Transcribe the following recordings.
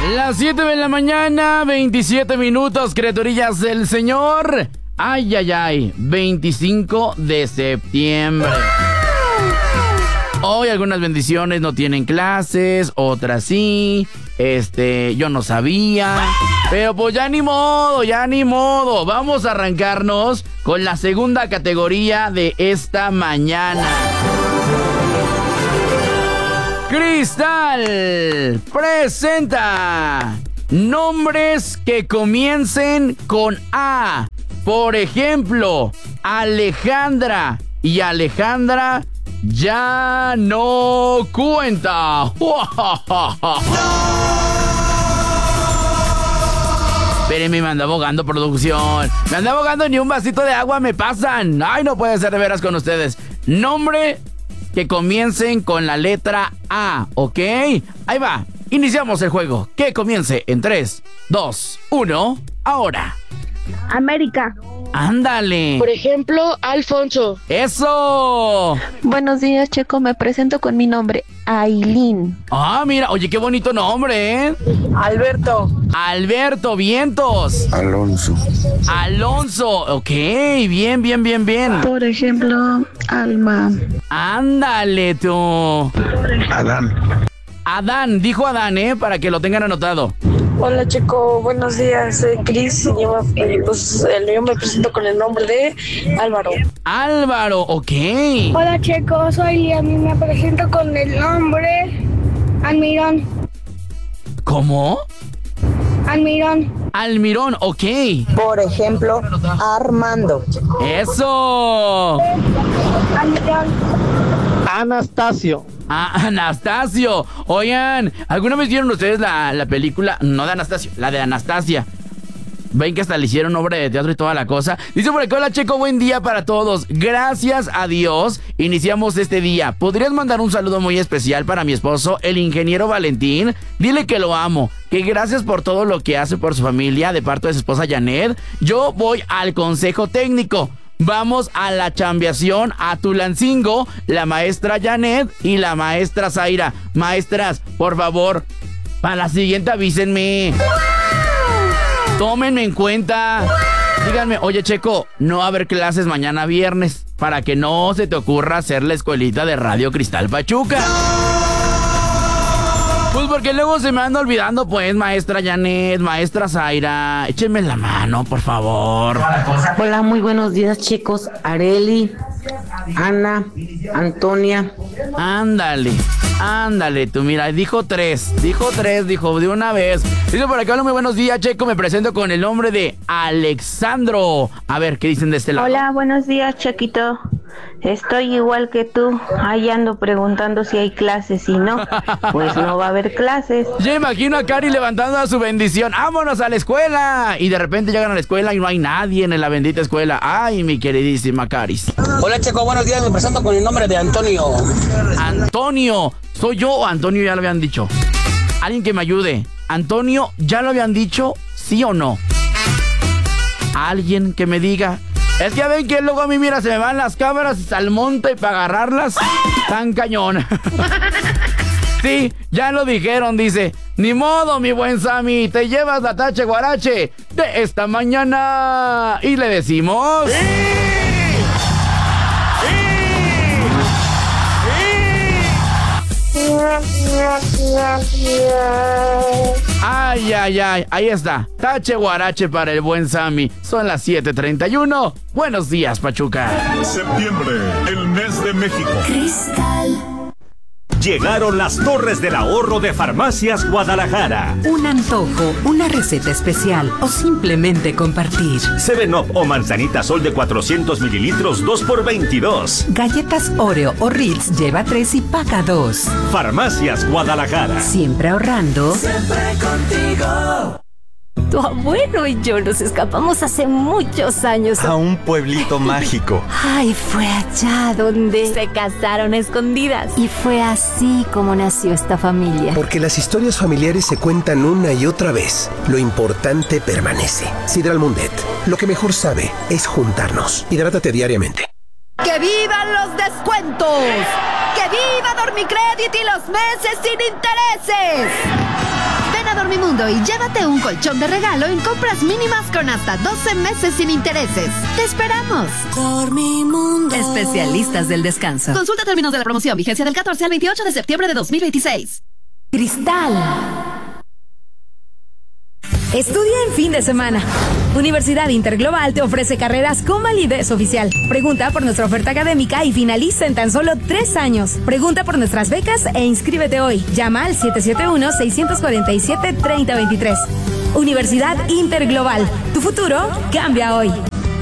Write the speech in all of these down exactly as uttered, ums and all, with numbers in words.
Las siete de la mañana, veintisiete minutos, criaturillas del Señor. Ay, ay, ay, veinticinco de septiembre. Hoy algunas bendiciones no tienen clases, otras sí. Este, yo no sabía. Pero pues ya ni modo, ya ni modo. Vamos a arrancarnos con la segunda categoría de esta mañana. Cristal presenta nombres que comiencen con A. Por ejemplo, Alejandra y Alejandra ya no cuenta. Espérenme, me anda abogando, producción. Me anda abogando, ni un vasito de agua me pasan. Ay, no puede ser de veras con ustedes. Nombre que comiencen con la letra A, ¿ok? Ahí va, iniciamos el juego. Que comience en tres, dos, uno, ahora. América. Ándale. Por ejemplo, Alfonso. ¡Eso! Buenos días, Checo. Me presento con mi nombre, Ailín. Ah, mira, oye, qué bonito nombre, ¿eh? Alberto. Alberto, vientos. Alonso. Alonso, ok, bien, bien, bien, bien. Por ejemplo, Alma. Ándale, tú. Adán. Adán, dijo Adán, ¿eh? Para que lo tengan anotado. Hola, Checo, buenos días, soy Cris y yo me, pues, yo me presento con el nombre de Álvaro. Álvaro, ok. Hola, Checo, soy Liam y me presento con el nombre Almirón. ¿Cómo? Almirón. Almirón, ok. Por ejemplo, Armando. ¡Eso! Almirón. Anastasio. Ah, Anastasio. Oigan, ¿alguna vez vieron ustedes la, la película? No de Anastasio, la de Anastasia. Ven que hasta le hicieron obra de teatro y toda la cosa. Dice por acá, hola Checo, buen día para todos. Gracias a Dios iniciamos este día. ¿Podrías mandar un saludo muy especial para mi esposo, el ingeniero Valentín? Dile que lo amo, que gracias por todo lo que hace por su familia de parte de su esposa Janet. Yo voy al consejo técnico. Vamos a la chambeación a Tulancingo, la maestra Janet y la maestra Zaira. Maestras, por favor, para la siguiente avísenme. Tómenme en cuenta. Díganme, oye Checo, no va a haber clases mañana viernes, para que no se te ocurra hacer la escuelita de Radio Cristal Pachuca. Pues porque luego se me anda olvidando, pues, maestra Janet, maestra Zaira. Échenme la mano, por favor. Hola, muy buenos días, chicos. Areli, Ana, Antonia. Ándale, ándale, tú mira, dijo tres, dijo tres, dijo de una vez. Dice por acá, hola, muy buenos días, Checo, me presento con el nombre de Alexandro. A ver, ¿qué dicen de este lado? Hola, buenos días, Chequito. Estoy igual que tú. Ahí ando preguntando si hay clases y no, pues no va a haber clases. Yo imagino a Cari levantando a su bendición. ¡Vámonos a la escuela! Y de repente llegan a la escuela y no hay nadie en la bendita escuela. ¡Ay, mi queridísima Caris! Hola, Checo, buenos días. Me presento con el nombre de Antonio. Antonio. ¿Soy yo o Antonio ya lo habían dicho? Alguien que me ayude. Antonio, ¿ya lo habían dicho? ¿Sí o no? Alguien que me diga. Es que ya ven que luego a mí, mira, se me van las cámaras al monte y para agarrarlas, tan cañón. Sí, ya lo dijeron, dice. Ni modo, mi buen Sammy, te llevas la tache guarache de esta mañana. Y le decimos... ¡Sí! Ay, ay, ay, ahí está. Tache guarache para el buen Sammy. Son las siete treinta y uno. Buenos días, Pachuca. Septiembre, el mes de México. Cristal. Llegaron las Torres del Ahorro de Farmacias Guadalajara. Un antojo, una receta especial o simplemente compartir. seven up o manzanita sol de cuatrocientos mililitros, dos por veintidós. Galletas Oreo o Ritz lleva tres y paga dos. Farmacias Guadalajara. Siempre ahorrando. Siempre contigo. Tu abuelo y yo nos escapamos hace muchos años a un pueblito mágico. Ay, fue allá donde se casaron a escondidas. Y fue así como nació esta familia. Porque las historias familiares se cuentan una y otra vez. Lo importante permanece. Sidral Mundet, lo que mejor sabe es juntarnos. Hidrátate diariamente. ¡Que vivan los descuentos! ¡Que viva Dormicredit y los meses sin intereses! Ven a Dormicredit Dormimundo y llévate un colchón de regalo en compras mínimas con hasta doce meses sin intereses. ¡Te esperamos! Dormimundo. Especialistas del descanso. Consulta términos de la promoción. Vigencia del catorce al veintiocho de septiembre de dos mil veintiséis. Cristal. Estudia en fin de semana. Universidad Interglobal te ofrece carreras con validez oficial. Pregunta por nuestra oferta académica y finaliza en tan solo tres años. Pregunta por nuestras becas e inscríbete hoy. Llama al siete siete uno, seis cuatro siete, tres cero dos tres. Universidad Interglobal. Tu futuro cambia hoy.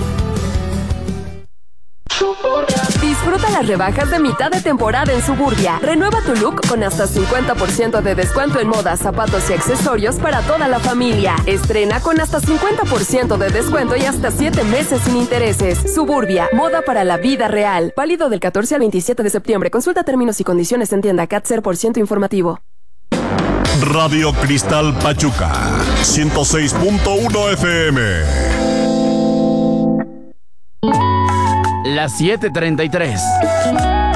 Disfruta las rebajas de mitad de temporada en Suburbia. Renueva tu look con hasta cincuenta por ciento de descuento en moda, zapatos y accesorios para toda la familia. Estrena con hasta cincuenta por ciento de descuento y hasta siete meses sin intereses. Suburbia, moda para la vida real. Válido del catorce al veintisiete de septiembre. Consulta términos y condiciones en tienda C A T cero por ciento informativo. Radio Cristal Pachuca, ciento seis punto uno F M. Las siete treinta y tres.